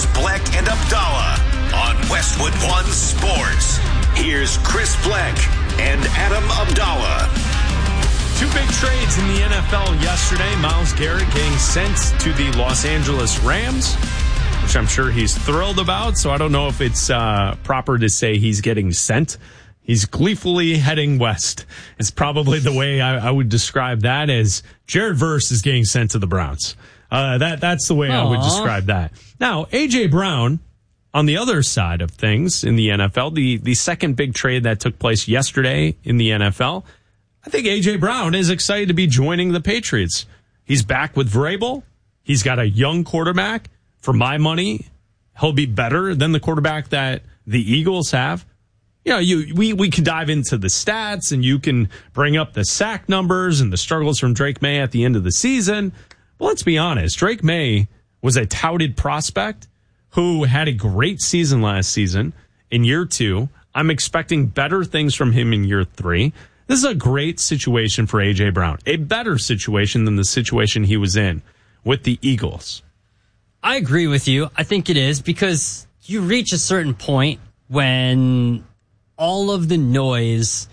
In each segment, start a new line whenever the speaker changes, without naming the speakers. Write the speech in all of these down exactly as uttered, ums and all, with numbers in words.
Chris Bleck and Abdallah on Westwood One Sports. Here's Chris Bleck and Adam Abdallah.
Two big trades in the N F L yesterday. Myles Garrett getting sent to the Los Angeles Rams, which I'm sure he's thrilled about. So I don't know if it's uh, proper to say he's getting sent. He's gleefully heading west. It's probably the way I, I would describe that, as Jared Verse is getting sent to the Browns. Uh, that that's the way Aww. I would describe that. Now, A J. Brown, on the other side of things in the N F L, the, the second big trade that took place yesterday in the N F L, I think A J. Brown is excited to be joining the Patriots. He's back with Vrabel. He's got a young quarterback. For my money, he'll be better than the quarterback that the Eagles have. You know, you, we, we can dive into the stats, and you can bring up the sack numbers and the struggles from Drake May at the end of the season. But let's be honest, Drake May was a touted prospect who had a great season last season. In year two, I'm expecting better things from him in year three. This is a great situation for A J. Brown, a better situation than the situation he was in with the Eagles.
I agree with you. I think it is, because you reach a certain point when all of the noise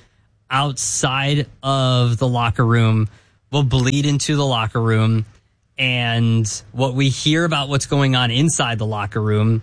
outside of the locker room will bleed into the locker room, and what we hear about what's going on inside the locker room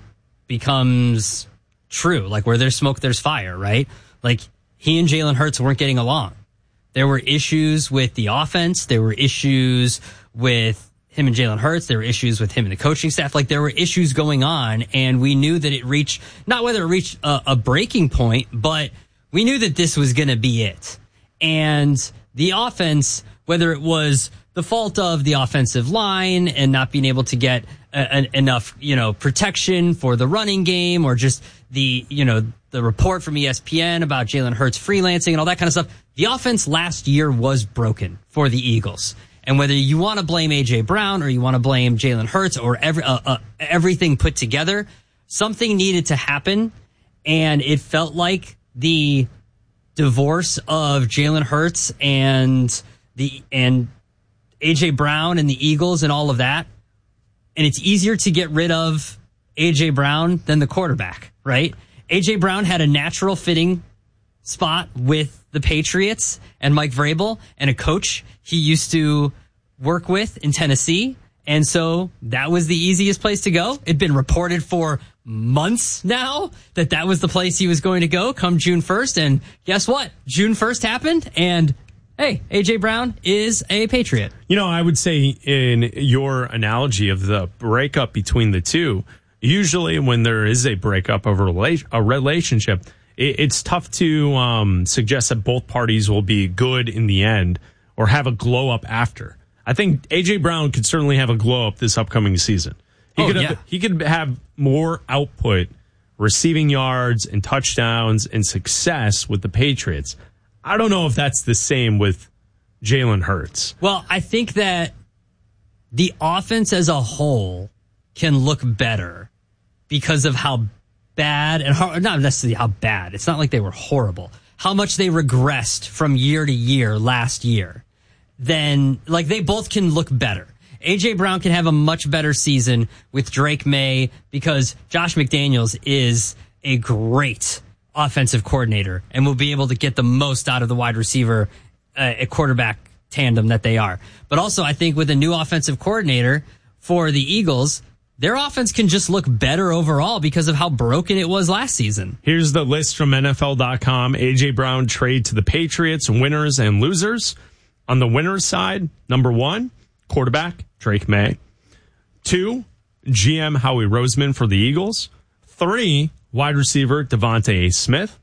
becomes true. Like, where there's smoke, there's fire, right? Like, he and Jalen Hurts weren't getting along. There were issues with the offense. There were issues with him and Jalen Hurts. There were issues with him and the coaching staff. Like, there were issues going on, and we knew that it reached, not whether it reached a, a breaking point, but we knew that this was going to be it. And the offense, whether it was the fault of the offensive line and not being able to get a, a, enough, you know, protection for the running game, or just the, you know, the report from E S P N about Jalen Hurts freelancing and all that kind of stuff, the offense last year was broken for the Eagles. And whether you want to blame A J. Brown or you want to blame Jalen Hurts or every, uh, uh, everything put together, something needed to happen. And it felt like the divorce of Jalen Hurts and the and A J. Brown and the Eagles and all of that. And it's easier to get rid of A J. Brown than the quarterback, right? A J. Brown had a natural fitting spot with the Patriots and Mike Vrabel, and a coach he used to work with in Tennessee. And so that was the easiest place to go. It'd been reported for months now that that was the place he was going to go come June first. And guess what? June first happened, and hey, A J. Brown is a Patriot.
You know, I would say, in your analogy of the breakup between the two, usually when there is a breakup of a, rela- a relationship, it, it's tough to um, suggest that both parties will be good in the end or have a glow up after. I think A J. Brown could certainly have a glow up this upcoming season. He
oh,
could
yeah.
have, he could have more output, receiving yards and touchdowns and success with the Patriots. I don't know if that's the same with Jalen Hurts.
Well, I think that the offense as a whole can look better because of how bad, and how, not necessarily how bad, it's not like they were horrible, how much they regressed from year to year last year. Then, like, they both can look better. A J. Brown can have a much better season with Drake May because Josh McDaniels is a great offensive coordinator and will be able to get the most out of the wide receiver, uh, a quarterback tandem that they are. But also, I think with a new offensive coordinator for the Eagles, their offense can just look better overall because of how broken it was last season.
Here's the list from N F L dot com. A J. Brown trade to the Patriots, winners and losers. On the winners side, number one, quarterback Drake May. Two, G M Howie Roseman for the Eagles. Three, wide receiver Devontae Smith.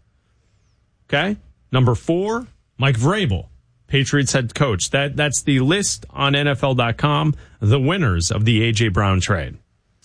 Okay. Number four, Mike Vrabel, Patriots head coach. That that's the list on N F L dot com, the winners of the A J. Brown trade.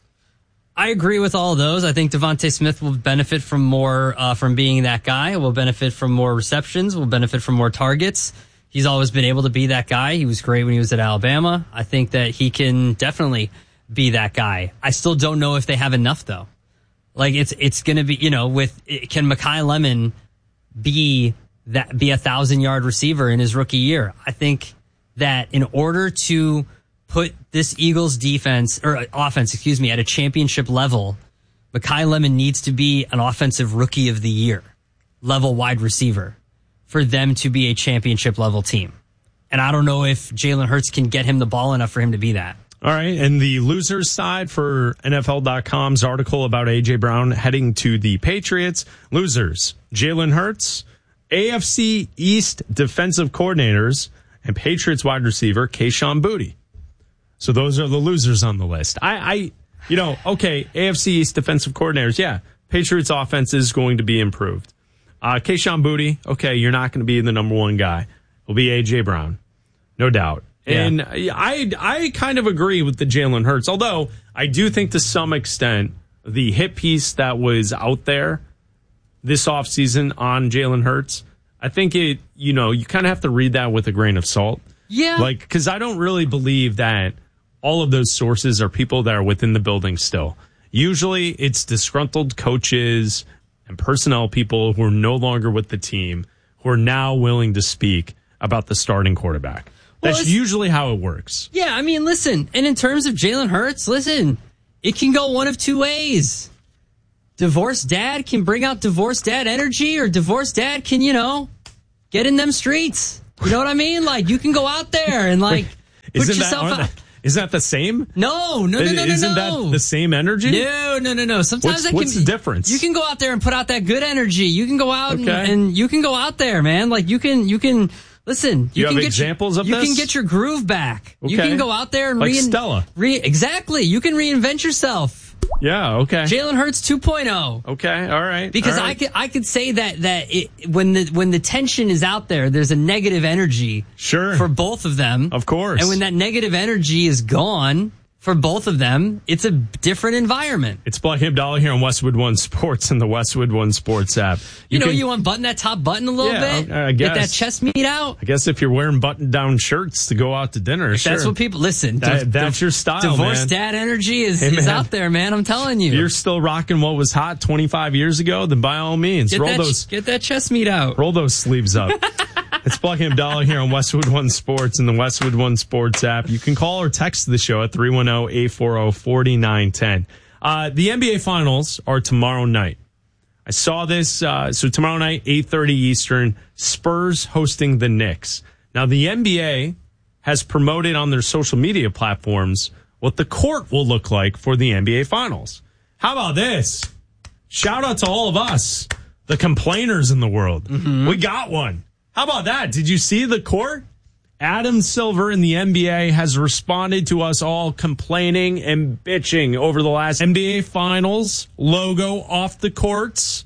I agree with all of those. I think Devontae Smith will benefit from more, uh, from being that guy, will benefit from more receptions, will benefit from more targets. He's always been able to be that guy. He was great when he was at Alabama. I think that he can definitely be that guy. I still don't know if they have enough, though. Like, it's it's going to be, you know, with, can Mekhi Lemon be that be a thousand yard receiver in his rookie year? I think that in order to put this Eagles defense or offense, excuse me, at a championship level, Mekhi Lemon needs to be an offensive rookie of the year level wide receiver for them to be a championship level team. And I don't know if Jalen Hurts can get him the ball enough for him to be that.
All right. And the losers side for N F L dot com's article about A J Brown heading to the Patriots. Losers, Jalen Hurts, A F C East defensive coordinators, and Patriots wide receiver Kayshon Boutte. So those are the losers on the list. I, I, you know, okay, A F C East defensive coordinators. Yeah. Patriots offense is going to be improved. Uh, Kayshon Boutte. Okay. You're not going to be the number one guy. Will be A J Brown, no doubt. Yeah. And I I kind of agree with the Jalen Hurts, although I do think to some extent the hit piece that was out there this offseason on Jalen Hurts, I think it, you know, you kind of have to read that with a grain of salt.
Yeah.
Like, because I don't really believe that all of those sources are people that are within the building still. Usually it's disgruntled coaches and personnel people who are no longer with the team who are now willing to speak about the starting quarterback.
Well,
That's usually how it works.
Yeah, I mean, listen, and in terms of Jalen Hurts, listen, it can go one of two ways. Divorced dad can bring out divorced dad energy, or divorced dad can, you know, get in them streets. You know what I mean? Like, you can go out there and, like, put
isn't
yourself
that,
out.
That, isn't that the same?
No, no, no, no, no,
Isn't
no.
that the same energy?
No, no, no, no. Sometimes
what's,
that can
what's
be,
the difference?
You can go out there and put out that good energy. You can go out
Okay.
and, and you can go out there, man. Like, you can, you can, listen.
You,
you
have
can get
examples
your,
of
you
this?
You can get your groove back.
Okay.
You can go out there and
like
rein,
Stella.
Re, exactly. You can reinvent yourself.
Yeah, okay.
Jalen Hurts two point oh.
Okay, all right.
Because
all right.
I could I could say that that it, when the when the tension is out there, there's a negative energy
Sure.
for both of them.
Of course.
And when that negative energy is gone for both of them, it's a different environment.
It's Black Abdallah here on Westwood One Sports and the Westwood One Sports app.
You, you know,
can,
you unbutton that top button a little
yeah,
bit.
I guess.
Get that chest meat out.
I guess if you're wearing button-down shirts to go out to dinner,
If
sure.
that's what people listen.
That-
div-
that's your style,
Divorced
man.
dad energy is,
Hey,
is
man.
out there, man. I'm telling you.
If you're still rocking what was hot twenty-five years ago, then by all means,
get
roll
that,
those
get that chest meat out.
roll those sleeves up. It's Black Abdallah here on Westwood One Sports and the Westwood One Sports app. You can call or text the show at three one zero, eight four zero, four nine one zero. Uh, the N B A Finals are tomorrow night. I saw this. Uh, so tomorrow night, eight thirty Eastern, Spurs hosting the Knicks. Now, the N B A has promoted on their social media platforms what the court will look like for the N B A Finals. How about this? Shout out to all of us, the complainers in the world. Mm-hmm. We got one. How about that? Did you see the court? Adam Silver in the N B A has responded to us all complaining and bitching over the last N B A Finals logo off the courts.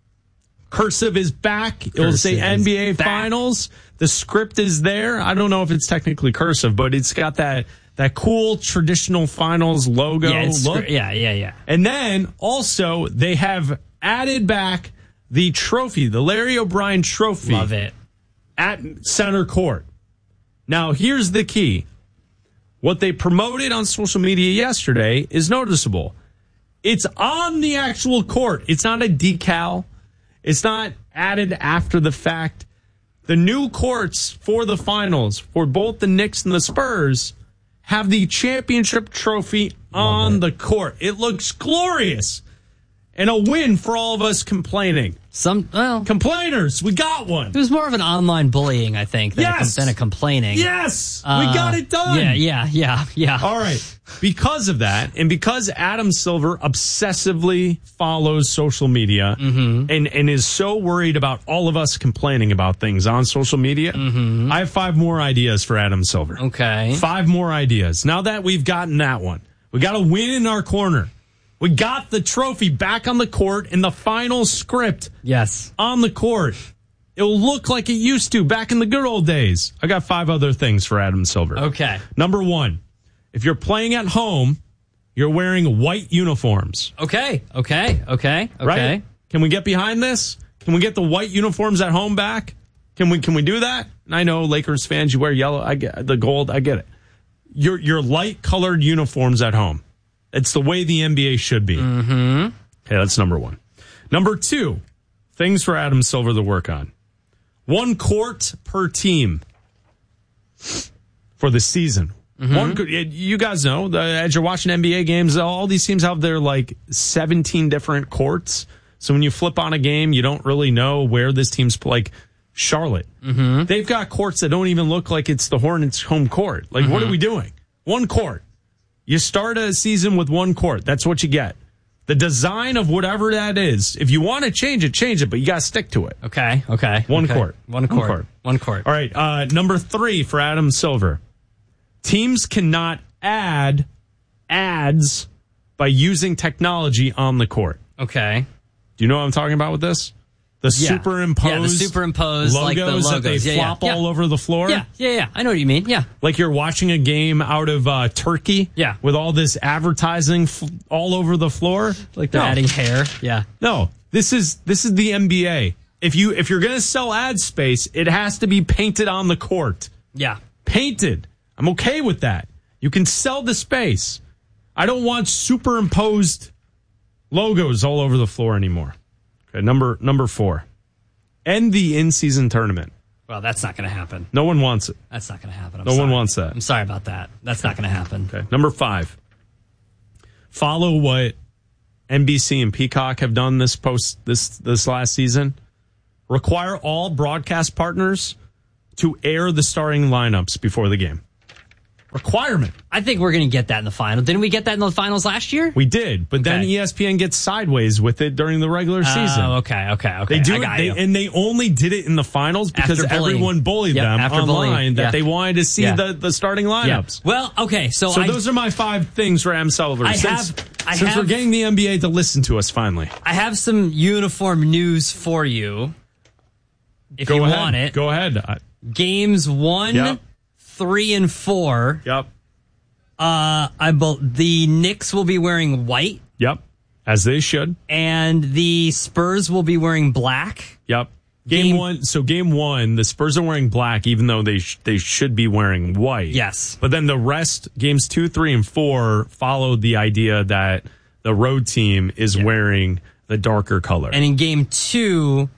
Cursive is back. It'll
Cursive
say N B A
back.
Finals. The script is there. I don't know if it's technically cursive, but it's got that that cool traditional finals logo
Yeah, it's
look.
scr- yeah, yeah, yeah.
And then also they have added back the trophy, the Larry O'Brien trophy.
Love it.
At center court. Now, here's the key. What they promoted on social media yesterday is noticeable. It's on the actual court. It's not a decal. It's not added after the fact. The new courts for the finals, for both the Knicks and the Spurs, have the championship trophy on the court. It looks glorious. And a win for all of us complaining.
Some well,
Complainers, we got one.
it was more of an online bullying, I think, than,
Yes.
a, than a complaining.
Yes,
Uh,
we got it done.
Yeah, yeah, yeah, yeah.
All right. Because of that, and because Adam Silver obsessively follows social media
Mm-hmm.
and, and is so worried about all of us complaining about things on social media,
Mm-hmm.
I have five more ideas for Adam Silver.
Okay.
Five more ideas. Now that we've gotten that one, we got a win in our corner. We got the trophy back on the court and the final script
Yes.
on the court. It'll look like it used to back in the good old days. I got five other things for Adam Silver.
Okay.
Number one, if you're playing at home, you're wearing white uniforms.
Okay. Okay. Okay. Okay.
Right? Can we get behind this? Can we get the white uniforms at home back? Can we can we do that? And I know Lakers fans, you wear yellow. I get the gold. I get it. Your your light colored uniforms at home. It's the way the N B A should be. Mm-hmm. Okay, that's number one. Number two, things for Adam Silver to work on. One court per team for the season. Mm-hmm. One, you guys know, the, as you're watching N B A games, all these teams have their like seventeen different courts. So when you flip on a game, you don't really know where this team's like Charlotte.
Mm-hmm.
They've got courts that don't even look like it's the Hornets' home court. Like, mm-hmm. what are we doing? One court. You start a season with one court. That's what you get. The design of whatever that is, if you want to change it, change it, but you got to stick to it.
Okay, okay.
One
okay.
court.
One court. One court. One court.
All right, uh, number three for Adam Silver. Teams cannot add ads by using technology on the court.
Okay.
Do you know what I'm talking about with this? The
yeah.
superimposed,
yeah, the superimposed
logos,
like the logos
that they
yeah,
flop
yeah,
all
yeah.
over the floor.
Yeah, yeah, yeah. I know what you mean. Yeah.
Like you're watching a game out of uh, Turkey.
Yeah.
With all this advertising f- all over the floor.
Like they're
no.
adding hair. Yeah.
No, this is this is the N B A. If you if you're gonna sell ad space, it has to be painted on the court.
Yeah.
Painted. I'm okay with that. You can sell the space. I don't want superimposed logos all over the floor anymore. Okay, number number four. End the in-season tournament.
Well, that's not going to happen.
No one wants it.
That's not going to happen. I'm
no
sorry.
one wants that.
I'm sorry about that. That's not going to happen.
Okay. Number five. Follow what N B C and Peacock have done this post this this last season. Require all broadcast partners to air the starting lineups before the game. Requirement.
I think we're going to get that in the final. Didn't we get that in the finals last year?
We did, but
okay.
then E S P N gets sideways with it during the regular season.
Oh, okay, okay, okay.
They do
I
it,
got
they,
you.
and they only did it in the finals because
After bullying.
everyone bullied
Yep,
them
after
online
bullying.
that
Yeah.
they wanted to see
Yeah.
the, the starting lineups.
Yeah. Well, okay, so,
So
I,
those are my five things for Adam Silver.
I
since
have- I
since
have-
we're getting the N B A to listen to us finally.
I have some uniform news for you. If
Go
you
ahead.
want it.
Go ahead. I-
Games one,
Yep.
three, and four.
Yep.
Uh, I be- the Knicks will be wearing white,
Yep. As they should.
and the Spurs will be wearing black.
Yep. Game,
Game-
one. So game one, the Spurs are wearing black, even though they sh- they should be wearing white.
Yes.
But then the rest, games two, three, and four, followed the idea that the road team is
Yeah.
wearing the darker color.
And in game two,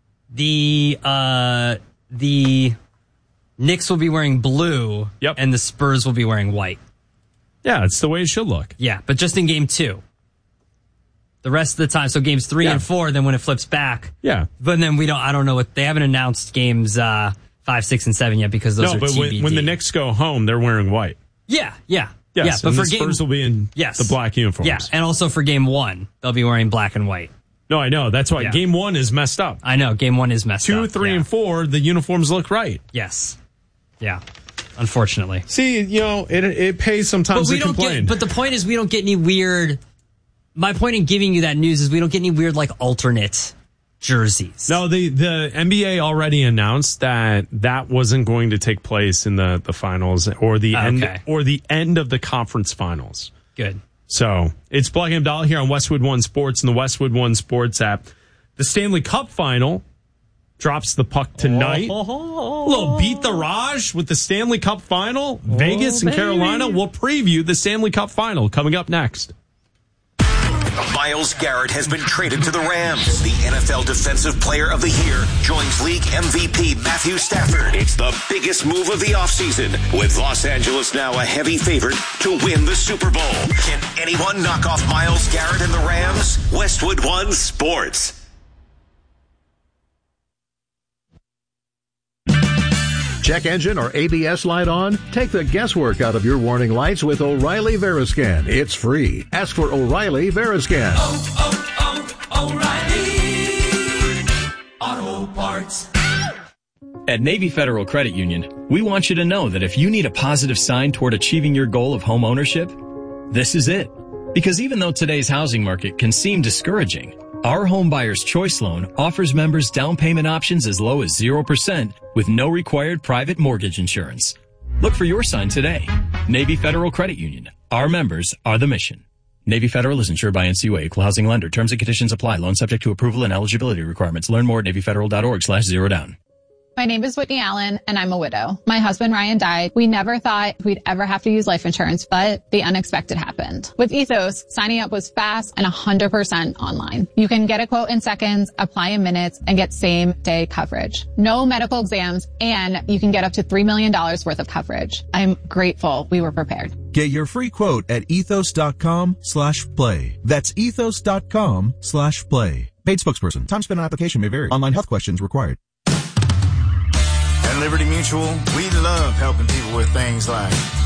the uh, the Knicks will be wearing blue,
Yep.
and the Spurs will be wearing white.
yeah, it's the way it should look.
Yeah, but just in game two. The rest of the time, so games three
Yeah.
and four, then when it flips back.
Yeah.
But then we don't, I don't know what, they haven't announced games uh, five, six, and seven yet because those
No,
are
but
T B D.
when, when the Knicks go home, they're wearing white.
Yeah, yeah.
Yes,
yeah, but
and
for
the
game,
Spurs will be in
yes.
the black uniforms.
Yeah, and also for game one, they'll be wearing black and white.
No, I know. That's why
Yeah.
game one is messed up.
I know, game one is messed
Two,
up.
three,
yeah.
and four, the uniforms look right.
Yes. Yeah. Unfortunately.
See, you know, it it pays sometimes
But we
to
don't
complain.
get, but the point is we don't get any weird, my point in giving you that news is we don't get any weird like alternate jerseys.
No, the, the N B A already announced that that wasn't going to take place in the, the finals or the
Okay.
end or the end of the conference finals.
Good.
So it's Black and Abdallah here on Westwood One Sports and the Westwood One Sports app. The Stanley Cup final drops the puck tonight.
Oh,
A little beat the Raj with the Stanley Cup final. Vegas and
baby.
Carolina will preview the Stanley Cup final coming up next.
Myles Garrett has been traded to the Rams. The N F L Defensive Player of the Year joins league M V P Matthew Stafford. It's the biggest move of the offseason, with Los Angeles now a heavy favorite to win the Super Bowl. Can anyone knock off Myles Garrett and the Rams? Westwood One Sports.
Check engine or A B S light on? Take the guesswork out of your warning lights with O'Reilly Veriscan. It's free. Ask for O'Reilly Veriscan.
Oh, oh, oh, O'Reilly Auto Parts.
At Navy Federal Credit Union, we want you to know that if you need a positive sign toward achieving your goal of home ownership, this is it. Because even though today's housing market can seem discouraging, our Home Buyer's Choice Loan offers members down payment options as low as zero percent with no required private mortgage insurance. Look for your sign today. Navy Federal Credit Union. Our members are the mission. Navy Federal is insured by N C U A, Equal Housing Lender. Terms and conditions apply. Loan subject to approval and eligibility requirements. Learn more at NavyFederal.org slash zero down.
My name is Whitney Allen, and I'm a widow. My husband, Ryan, died. We never thought we'd ever have to use life insurance, but the unexpected happened. With Ethos, signing up was fast and one hundred percent online. You can get a quote in seconds, apply in minutes, and get same-day coverage. No medical exams, and you can get up to three million dollars worth of coverage. I'm grateful we were prepared.
Get your free quote at ethos.com slash play. That's ethos.com slash play. Paid spokesperson. Time spent on application may vary. Online health questions required.
At Liberty Mutual, we love helping people with things like